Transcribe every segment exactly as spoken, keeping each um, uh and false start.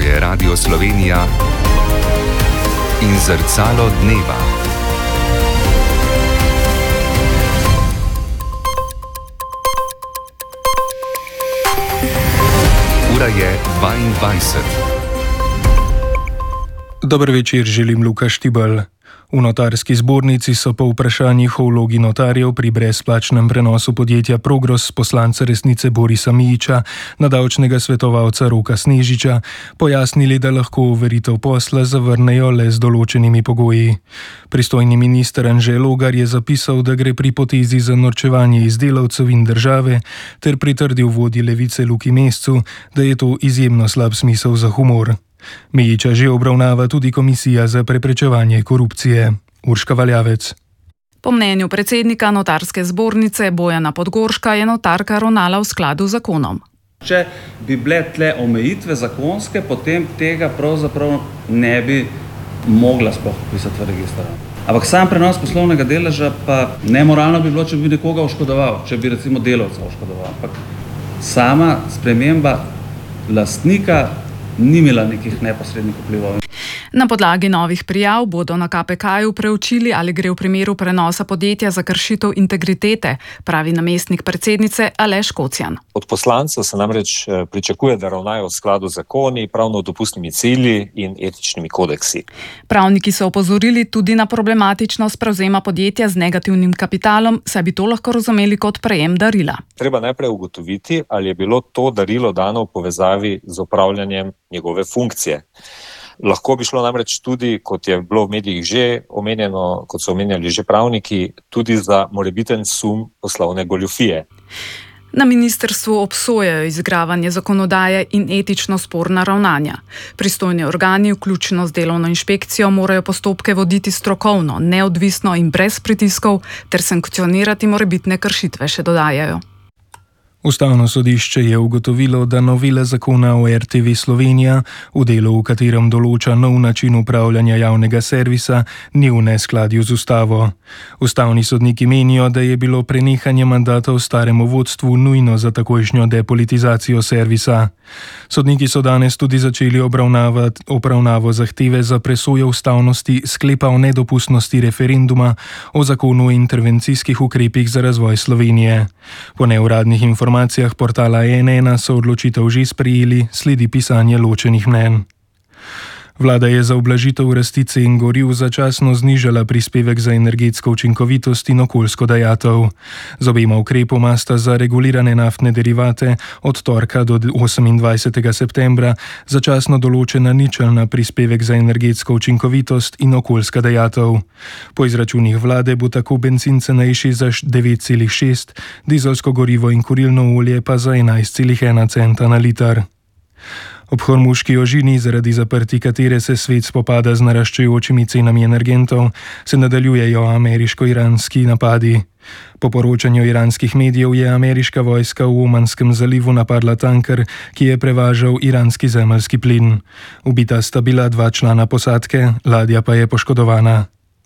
je Radio Slovenija in Zrcalo dneva. Ura je dvaindvajset. Dober večer, želim Luka Štibelj. V notarski zbornici so po vprašanjih o vlogi notarjev pri brezplačnem prenosu podjetja Progros poslanca Resnice Borisa Mijića na davčnega svetovalca Roka Snežiča pojasnili, da lahko overitev posla zavrnejo le z določenimi pogoji. Pristojni minister Anže Logar je zapisal, da gre pri potezi za norčevanje iz delavcev in države, ter pritrdil vodji Levice Luki Mescu, da je to izjemno slab smisel za humor. Mijića že obravnava tudi Komisija za preprečevanje korupcije. Urška Valjavec. Po mnenju predsednika notarske zbornice Bojana Podgorška je notarka ravnala v skladu z zakonom. Če bi bile tle omejitve zakonske, potem tega pravzaprav ne bi mogla sploh pisati v registar. Ampak sam prenos poslovnega deleža pa nemoralno bi bilo, če bi nekoga oškodoval, če bi recimo delavca oškodoval. Ampak sama sprememba lastnika ni imela nekih neposrednih vplivov. Na podlagi novih prijav bodo na K P K-ju preučili, ali gre v primeru prenosa podjetja za kršitev integritete, pravi namestnik predsednice Aleš Kocjan. Od poslancev se namreč pričakuje, da ravnajo v skladu z zakoni, pravno dopustnimi cilji in etičnimi kodeksi. Pravniki so opozorili tudi na problematičnost prevzema podjetja z negativnim kapitalom, saj bi to lahko razumeli kot prejem darila. Treba najprej ugotoviti, ali je bilo to darilo dano v povezavi z opravljanjem njegove funkcije. Lahko bi šlo namreč tudi, kot je bilo v medijih že omenjeno, kot so omenjali že pravniki, tudi za morebiten sum poslovne goljufije. Na ministrstvu obsojajo izigravanje zakonodaje in etično sporna ravnanja. Pristojni organi, vključno z delovno inšpekcijo, morajo postopke voditi strokovno, neodvisno in brez pritiskov ter sankcionirati morebitne kršitve, še dodajajo. Ustavno sodišče je ugotovilo, da novela zakona o R T V Slovenija v delu, v katerem določa nov način upravljanja javnega servisa, ni v neskladju z ustavo. Ustavni sodniki menijo, da je bilo prenehanje mandatov staremu vodstvu nujno za takojšnjo depolitizacijo servisa. Sodniki so danes tudi začeli obravnavo zahteve za presojo ustavnosti sklepa o nedopustnosti referenduma o zakonu o intervencijskih ukrepih za razvoj Slovenije. Po neuradnih informacijah informacijah portala N ena so odločitev že sprejeli, sledi pisanje ločenih mnenj. Vlada je za ublažitev rasti cen goriv začasno znižala prispevek za energetsko učinkovitost in okoljsko dajatev. Z obema ukrepoma sta za regulirane naftne derivate od torka do osemindvajsetega septembra začasno določena ničelna prispevek za energetsko učinkovitost in okoljska dajatev. Po izračunih vlade bo tako bencin cenejši za devet celih šest, dizelsko gorivo in kurilno olje pa za enajst celih ena centa na liter. Ob hormuški ožini, zaradi zaprti katere se svet spopada z naraščajočimi cenami energentov, se nadaljujejo ameriško-iranski napadi. Po poročanju iranskih medijev je ameriška vojska v Omanskem zalivu napadla tanker, ki je prevažal iranski zemeljski plin. Ubita sta bila dva člana posadke, ladja pa je poškodovana.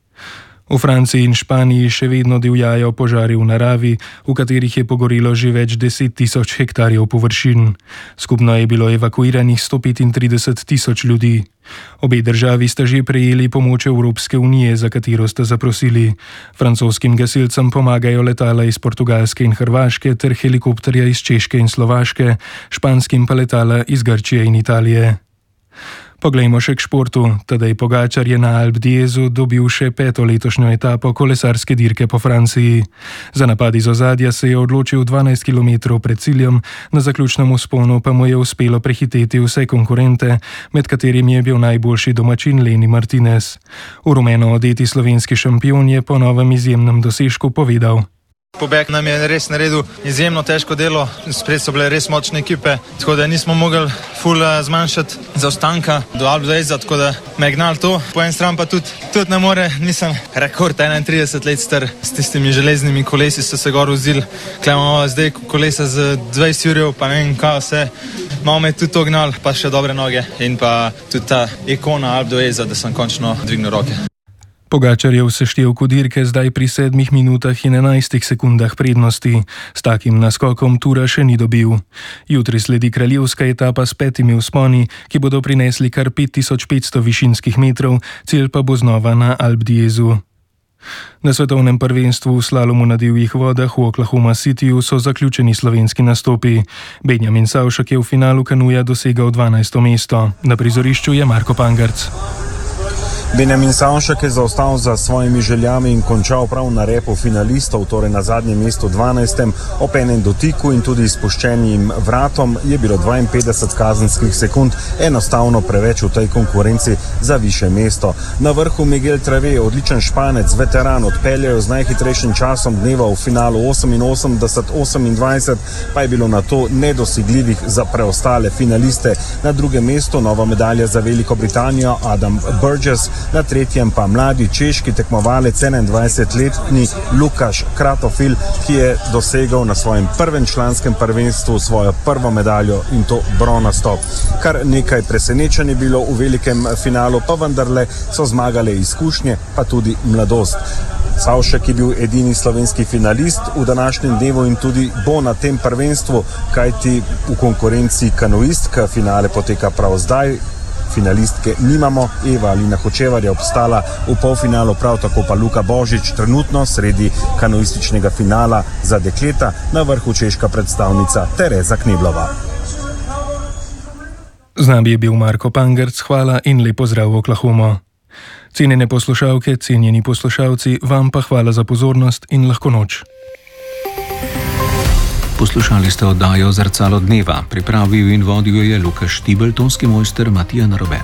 V Franciji in Španiji še vedno divjajo požari v naravi, v katerih je pogorelo že več deset tisoč hektarjev površin. Skupno je bilo evakuiranih sto petintrideset tisoč ljudi. Obe državi sta že prejeli pomoč Evropske unije, za katero sta zaprosili. Francoskim gasilcem pomagajo letala iz Portugalske in Hrvaške ter helikopterja iz Češke in Slovaške, španskim pa letala iz Grčije in Italije. Poglejmo še k športu. Tadej Pogačar je na Alpe d'Huezu dobil še peto letošnjo etapo kolesarske dirke po Franciji. Za napad iz ozadja se je odločil dvanajst kilometrov pred ciljem, na zaključnem vzponu pa mu je uspelo prehiteti vse konkurente, med katerimi je bil najboljši domačin Leni Martinez. V rumeno odeti slovenski šampion je po novem izjemnem dosežku povedal: Pobeg nam je res naredil izjemno težko delo, spred so bile res močne ekipe, tako da nismo mogli ful zmanjšati zaostanka do Alpe d'Hueza, tako da me je gnal to. Po en stran pa tudi, tudi ne more, nisem rekord enaintrideset let star, s tistimi železnimi kolesi so se gor vzili, tukaj imamo zdaj kolesa z dvajset jurjev, pa ne vem kaj vse, malo me je tudi to gnal, pa še dobre noge in pa tudi ta ikona Alpe d'Hueza, da sem končno dvignil roke. Pogačarjev seštevku dirke zdaj pri sedmih minutah in enajstih sekundah prednosti. S takim naskokom tura še ni dobil. Jutri sledi kraljevska etapa s petimi vzponi, ki bodo prinesli kar pet tisoč petsto višinskih metrov, cilj pa bo znova na Alp d'Huez. Na svetovnem prvenstvu v slalomu na divjih vodah v Oklahoma Cityju so zaključeni slovenski nastopi. Benjamin Savšek je v finalu kanuja dosegal dvanajsto mesto. Na prizorišču je Marko Pangarc. Benjamin Savšek je zaostal za svojimi željami in končal prav na repu finalistov, torej na zadnjem mestu dvanajstem, ob enem dotiku in tudi izpuščenim vratom je bilo dvainpetdeset kazenskih sekund, enostavno preveč v tej konkurenci za više mesto. Na vrhu Miguel Trave, odličen Španec, veteran, odpeljajo z najhitrejšim časom dneva v finalu oseminosemdeset osemindvajset, pa je bilo na to nedosegljivih za preostale finaliste. Na drugem mestu nova medalja za Veliko Britanijo Adam Burgess, na tretjem pa mladi češki tekmovalec enaindvajsetletni Lukaš Kratofil, ki je dosegel na svojem prvem članskem prvenstvu svojo prvo medaljo in to bronasto. Kar nekaj presenečenj je bilo v velikem finalu, pa vendarle so zmagale izkušnje, pa tudi mladost. Savšek je bil edini slovenski finalist v današnjem dnevu in tudi bo na tem prvenstvu, kajti v konkurenci kanoistk finale poteka prav zdaj. Finalistke nimamo, Eva Alina Hočevar je obstala v polfinalu, prav tako pa Luka Božič trenutno sredi kanoističnega finala za dekleta, na vrhu češka predstavnica Tereza Kneblova. Z nami je bil Marko Pangarc, hvala in lepo zdrav v Oklahomo. Cenjene poslušalke, cenjeni poslušalci, vam pa hvala za pozornost in lahko noč. Poslušali ste oddajo Zrcalo dneva. Pripravil in vodil je Lukaš Štibelj, tonski mojster Matija Narobe.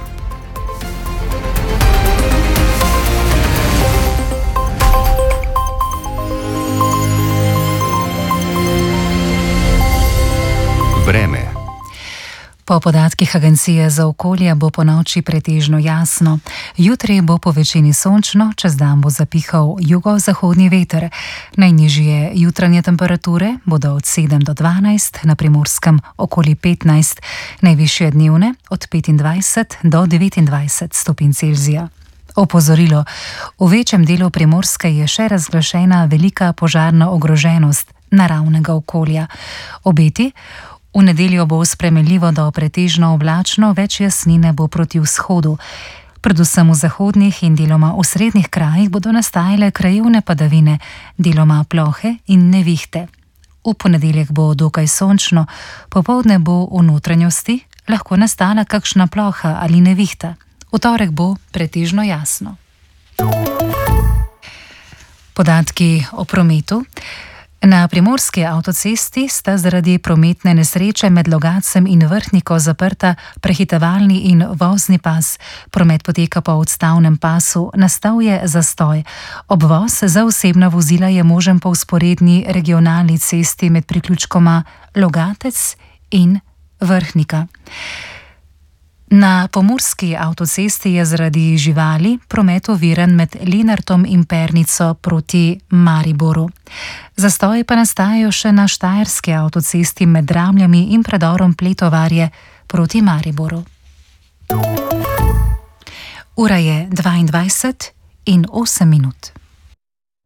Vreme. Po podatkih Agencije za okolje bo ponoči pretežno jasno. Jutri bo po večini sončno, čez dan bo zapihal jugozahodni veter. Najnižje jutranje temperature bodo od sedem do dvanajst, na Primorskem okoli petnajst, najvišje dnevne od petindvajset do devetindvajset stopinj Celzija. Opozorilo: v večjem delu Primorske je še razglašena velika požarna ogroženost naravnega okolja. Obeti: v nedeljo bo spremenljivo do pretežno oblačno, več jasnine bo proti vzhodu. Predvsem v zahodnih in deloma v srednjih krajih bodo nastajale krajevne padavine, deloma plohe in nevihte. V ponedeljek bo dokaj sončno, popoldne bo v notranjosti lahko nastala kakšna ploha ali nevihta. V torek bo pretežno jasno. Podatki o prometu. Na primorski avtocesti sta zaradi prometne nesreče med Logacem in Vrhniko zaprta prehitevalni in vozni pas. Promet poteka po odstavnem pasu, nastal je zastoj. Obvoz za osebna vozila je možen po vzporedni regionalni cesti med priključkoma Logatec in Vrhnika. Na pomurski avtocesti je zaradi živali promet oviran med Lenartom in Pernico proti Mariboru. Zastoji pa nastajajo še na štajerski avtocesti med Dramljami in predorom Pletovarje proti Mariboru. Ura je dvaindvajset in osem minut.